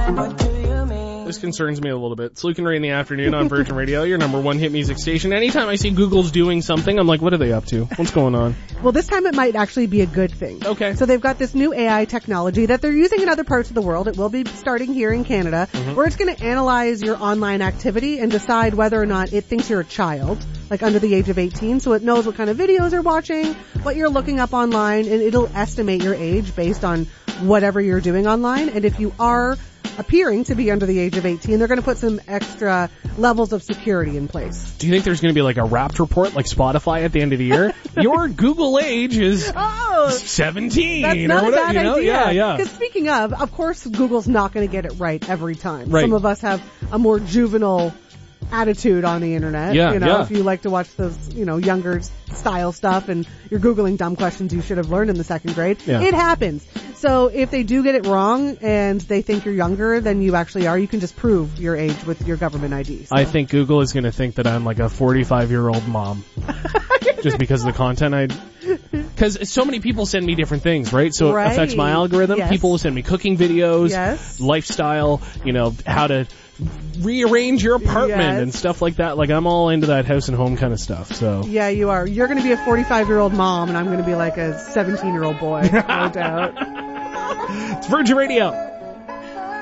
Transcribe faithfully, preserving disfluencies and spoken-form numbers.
What do you mean? This concerns me a little bit. It's Luke and Ray in the afternoon on Virgin Radio, your number one hit music station. Anytime I see Google's doing something, I'm like, what are they up to? What's going on? Well, this time it might actually be a good thing. Okay. So they've got this new A I technology that they're using in other parts of the world. It will be starting here in Canada, mm-hmm. where it's going to analyze your online activity and decide whether or not it thinks you're a child, like under the age of eighteen. So it knows what kind of videos you're watching, what you're looking up online, and it'll estimate your age based on whatever you're doing online. And if you are appearing to be under the age of eighteen, they're going to put some extra levels of security in place. Do you think there's going to be like a Wrapped report like Spotify at the end of the year? Your Google age is oh, seventeen that's not or a whatever, bad you know? idea. Yeah, yeah. Because speaking of, of course, Google's not going to get it right every time. Right. Some of us have a more juvenile attitude on the internet. Yeah, you know, yeah. if you like to watch those, you know, younger style stuff and you're Googling dumb questions you should have learned in the second grade. Yeah. It happens. So if they do get it wrong and they think you're younger than you actually are, you can just prove your age with your government I D. So. I think Google is going to think that I'm like a forty-five year old mom. Just because of the content I... Because so many people send me different things, right? So right. it affects my algorithm. Yes. People will send me cooking videos, yes. lifestyle, you know, how to rearrange your apartment yes. and stuff like that. Like, I'm all into that house and home kind of stuff, so... Yeah, you are. You're going to be a forty-five-year-old mom, and I'm going to be like a seventeen-year-old boy, no doubt. It's Virgin Radio.